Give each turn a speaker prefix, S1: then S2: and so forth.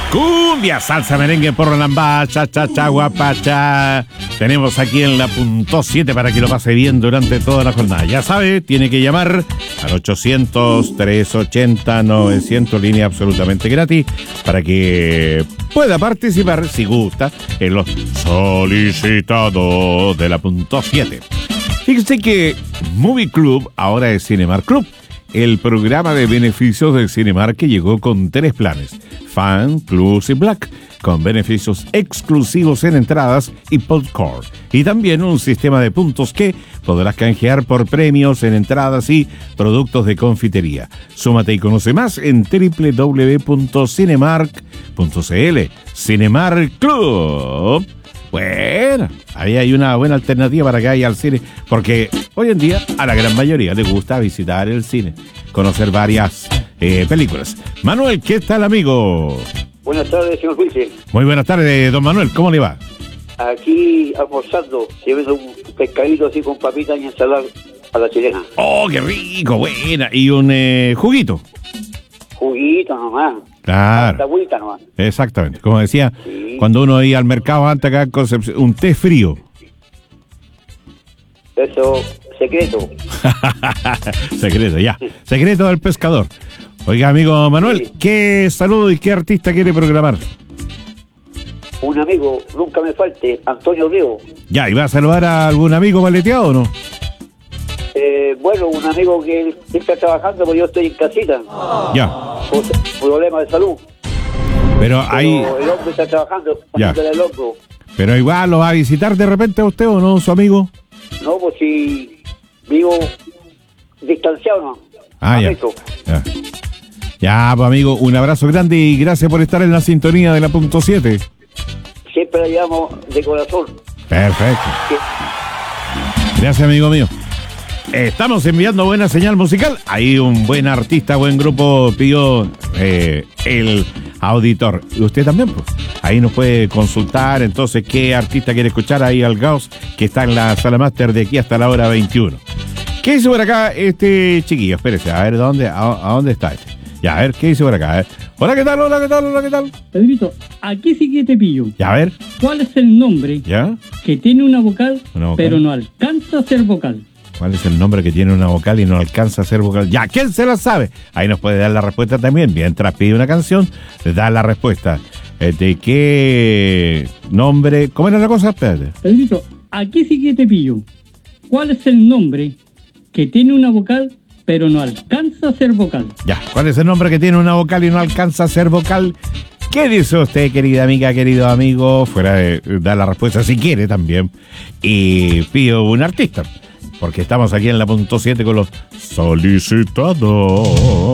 S1: Cumbia, salsa, merengue, porro, lambá, cha, cha, cha, guapacha. Tenemos aquí en la punto 7 para que lo pase bien durante toda la jornada. Ya sabe, tiene que llamar al 800-380-900, línea absolutamente gratis, para que pueda participar, si gusta, en los solicitados de la punto 7. Fíjese que Movie Club ahora es Cinemark Club, el programa de beneficios del Cinemark que llegó con 3 planes: Fan, Plus y Black, con beneficios exclusivos en entradas y popcorn. Y también un sistema de puntos que podrás canjear por premios en entradas y productos de confitería. Súmate y conoce más en www.cinemark.cl. Cinemark Club. Bueno, ahí hay una buena alternativa para que vaya al cine, porque hoy en día a la gran mayoría le gusta visitar el cine, conocer varias películas. Manuel, ¿qué tal, amigo?
S2: Buenas tardes, señor Wilson.
S1: Muy buenas tardes, don Manuel, ¿cómo le va?
S2: Aquí almorzando, llevando un pescadito así con papitas y ensalada a la chilena.
S1: ¡Oh, qué rico! Buena. ¿Y un juguito?
S2: Juguito nomás.
S1: Claro.
S2: Agüita nomás.
S1: Exactamente. Como decía,
S2: Sí.
S1: cuando uno iba al mercado antes acá en Concepción, un té frío.
S2: Eso, secreto.
S1: Secreto, ya. Secreto del pescador. Oiga, amigo Manuel,
S2: Sí.
S1: ¿qué saludo y qué artista quiere programar?
S2: Un amigo, nunca me falte, Antonio Río.
S1: Ya, ¿y va a saludar a algún amigo maleteado o no?
S2: Bueno, un amigo que está trabajando, porque yo estoy en casita,
S1: Ya.
S2: por problemas de salud.
S1: Pero ahí,
S2: Pero el hombre está trabajando,
S1: Ya.
S2: haciéndole el hombro.
S1: pero igual lo va a visitar de repente a usted o no, su amigo.
S2: No, pues si vivo distanciado, ¿no?
S1: Ah, ya.
S2: Afecto.
S1: Ya. Ya, pues amigo, un abrazo grande y gracias por estar en la sintonía de la punto 7.
S2: Siempre la llevamos de corazón.
S1: Perfecto.
S2: Que-
S1: Gracias, amigo mío. Estamos enviando buena señal musical. Ahí un buen artista, buen grupo pidió el auditor. Y usted también, pues. Ahí nos puede consultar entonces qué artista quiere escuchar ahí al Gauss, que está en la sala máster de aquí hasta la hora 21. ¿Qué dice por acá este chiquillo? Espérese, a ver, a dónde está este? Ya, a ver, ¿qué dice por acá? A ver. Hola, ¿qué tal? Hola, ¿qué tal? Hola, ¿qué tal?
S3: Pedrito, aquí sí que te pillo.
S1: Ya, a ver,
S3: ¿Cuál es el nombre
S1: ¿ya?
S3: que tiene una vocal,
S1: Una vocal.
S3: pero no alcanza a ser vocal?
S1: ¿Cuál es el nombre que tiene una vocal y no alcanza a ser vocal? Ya, ¿quién se la sabe? Ahí nos puede dar la respuesta también. Mientras pide una canción, le da la respuesta. ¿De qué nombre? ¿Cómo era la cosa? Espérate.
S3: Pedrito, aquí sí que te pillo. ¿Cuál es el nombre que tiene una vocal, pero no alcanza a ser vocal?
S1: Ya, ¿cuál es el nombre que tiene una vocal y no alcanza a ser vocal? ¿Qué dice usted, querida amiga, querido amigo? Fuera de dar la respuesta si quiere también. Y pido un artista, porque estamos aquí en la punto 7 con los solicitados.